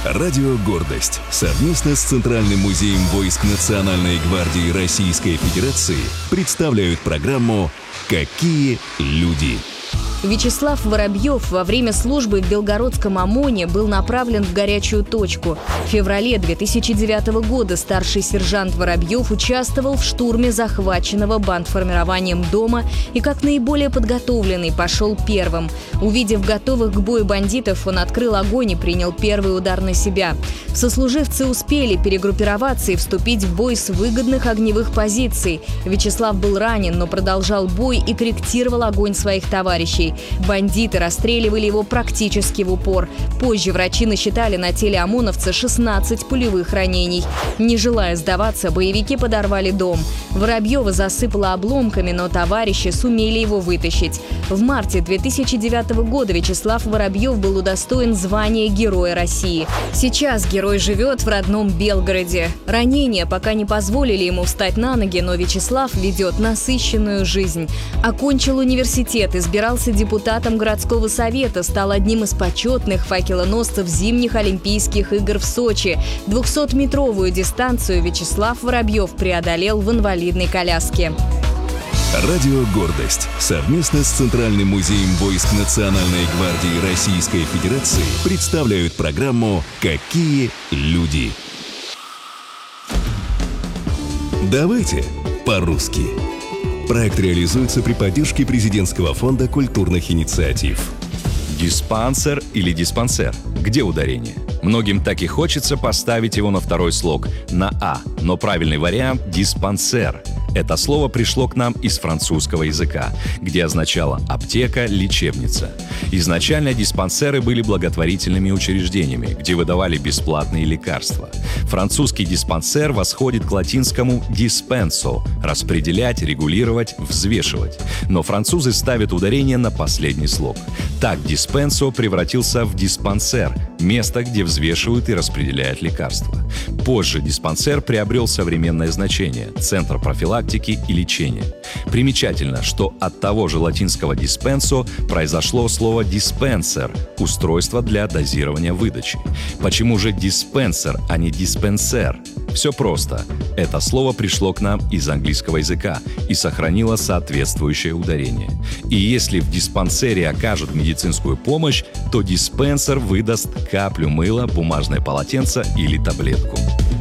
Радио «Гордость» совместно с Центральным музеем войск Национальной гвардии Российской Федерации представляют программу «Какие люди?». Вячеслав Воробьев во время службы в Белгородском ОМОНе был направлен в горячую точку. В феврале 2009 года старший сержант Воробьев участвовал в штурме захваченного бандформированием дома и как наиболее подготовленный пошел первым. Увидев готовых к бою бандитов, он открыл огонь и принял первый удар на себя. Сослуживцы успели перегруппироваться и вступить в бой с выгодных огневых позиций. Вячеслав был ранен, но продолжал бой и корректировал огонь своих товарищей. Бандиты расстреливали его практически в упор. Позже врачи насчитали на теле ОМОНовца 16 пулевых ранений. Не желая сдаваться, боевики подорвали дом. Воробьева засыпало обломками, но товарищи сумели его вытащить. В марте 2009 года Вячеслав Воробьев был удостоен звания Героя России. Сейчас герой живет в родном Белгороде. Ранения пока не позволили ему встать на ноги, но Вячеслав ведет насыщенную жизнь. Окончил университет, избирался депутатом городского совета, стал одним из почетных факелоносцев зимних Олимпийских игр в Сочи. 200-метровую дистанцию Вячеслав Воробьев преодолел в инвалидной коляске. Радио «Гордость» совместно с Центральным музеем войск Национальной гвардии Российской Федерации представляют программу «Какие люди?». Давайте по-русски. Проект реализуется при поддержке Президентского фонда культурных инициатив. Диспансер или диспансер? Где ударение? Многим так и хочется поставить его на второй слог, на «а», но правильный вариант – диспансер. Это слово пришло к нам из французского языка, где означало «аптека», «лечебница». Изначально диспансеры были благотворительными учреждениями, где выдавали бесплатные лекарства. Французский диспансер восходит к латинскому «диспенсо» – распределять, регулировать, взвешивать. Но французы ставят ударение на последний слог. Так диспенсо превратился в диспансер – место, где взвешивают и распределяют лекарства. Позже диспансер приобрел современное значение – центр профилактики и лечения. Примечательно, что от того же латинского «диспенсо» произошло слово «диспенсер» – устройство для дозирования выдачи. Почему же диспенсер, а не диспенсер? Все просто. Это слово пришло к нам из английского языка и сохранило соответствующее ударение. И если в диспансере окажут медицинскую помощь, то диспенсер выдаст каплю мыла, бумажное полотенце или таблетку.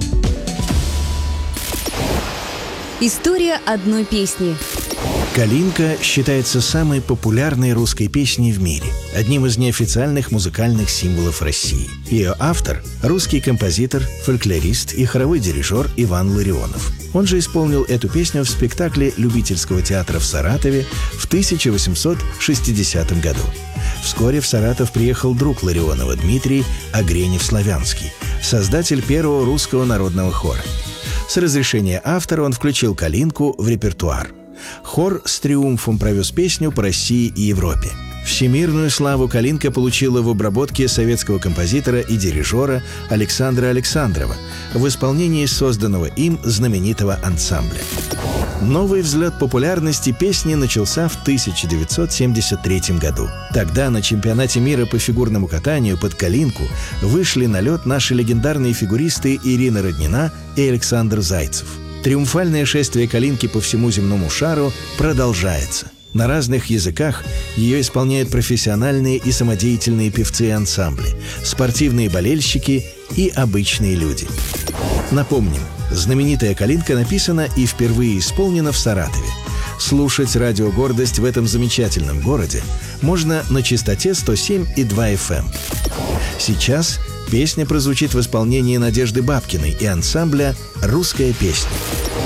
История одной песни. «Калинка» считается самой популярной русской песней в мире, одним из неофициальных музыкальных символов России. Ее автор – русский композитор, фольклорист и хоровой дирижер Иван Ларионов. Он же исполнил эту песню в спектакле Любительского театра в Саратове в 1860 году. Вскоре в Саратов приехал друг Ларионова Дмитрий Огренев-Славянский, создатель первого русского народного хора. С разрешения автора он включил «Калинку» в репертуар. Хор с триумфом провез песню по России и Европе. Всемирную славу «Калинка» получила в обработке советского композитора и дирижера Александра Александрова в исполнении созданного им знаменитого ансамбля. Новый взлет популярности песни начался в 1973 году. Тогда на чемпионате мира по фигурному катанию под «Калинку» вышли на лед наши легендарные фигуристы Ирина Роднина и Александр Зайцев. Триумфальное шествие «Калинки» по всему земному шару продолжается. На разных языках ее исполняют профессиональные и самодеятельные певцы и ансамбли, спортивные болельщики и обычные люди. Напомним, знаменитая «Калинка» написана и впервые исполнена в Саратове. Слушать радио «Гордость» в этом замечательном городе можно на частоте 107,2 FM. Сейчас песня прозвучит в исполнении Надежды Бабкиной и ансамбля «Русская песня».